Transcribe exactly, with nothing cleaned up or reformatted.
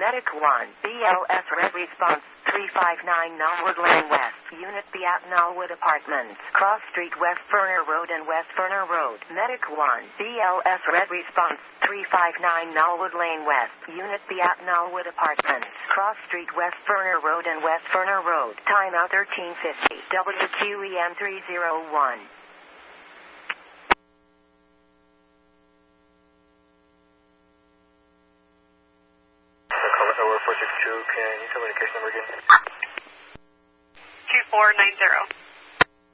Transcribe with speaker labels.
Speaker 1: Medic one, B L S Red Response, three five nine Knollwood Lane West, Unit B at Knollwood Apartments, Cross Street, West Ferner Road and West Ferner Road. Medic one, B L S Red Response, three five nine Knollwood Lane West, Unit B at Knollwood Apartments, Cross Street, West Ferner Road and West Ferner Road. Timeout thirteen fifty, W Q E M three oh one.
Speaker 2: four six two, can you tell me the case number again?
Speaker 3: two four nine zero.